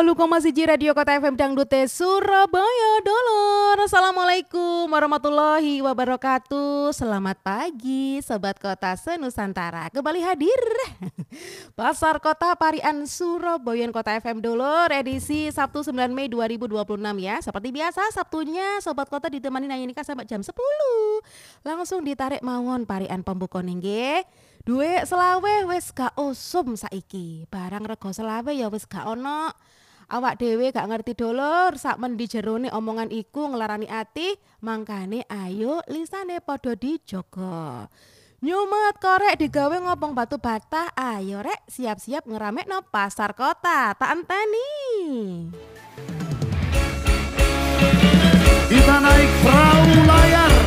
108,1 Radio Kota FM Dangdute Surabaya Dolor. Assalamualaikum warahmatullahi wabarakatuh. Selamat pagi Sobat Kota Senusantara. Kembali hadir Pasar Kota Parian Surabaya Kota FM Dolor edisi Sabtu 9 Mei 2026 ya. Seperti biasa Sabtunya Sobat Kota ditemani Naya Nika sampai jam 10. Langsung ditarik mawon Parian pembuka nggih. Duwe selawe wis gak usum saiki. Barang rego selawe ya wis gak ono. Awak dhewe gak ngerti dolor sak mendi jerone omongan iku nglarani ati, mangkane ayo lisane padha dijogo. Nyumet korek digawe ngopong batu bata, ayo rek siap-siap ngeramekno pasar kota. Tak enteni. Kita naik perahu layar